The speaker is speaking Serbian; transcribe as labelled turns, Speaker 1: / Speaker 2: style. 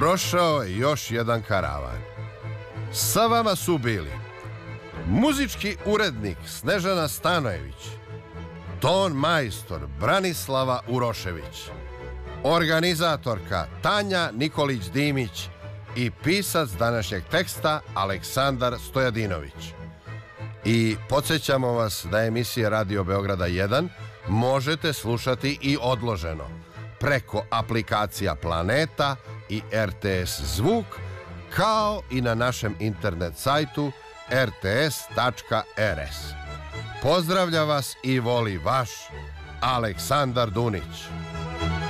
Speaker 1: prošao je još jedan karavan. Sa vama su bili muzički urednik Snežana Stanojević, ton majstor Branislava Urošević, organizatorka Tanja Nikolić-Dimić i pisac današnjeg teksta Aleksandar Stojadinović. I podsjećamo vas da emisije Radio Beograda 1 možete slušati i odloženo preko aplikacija Planeta i RTS Zvuk, kao i na našem internet sajtu rts.rs. Pozdravlja vas i voli vaš Aleksandar Dunić.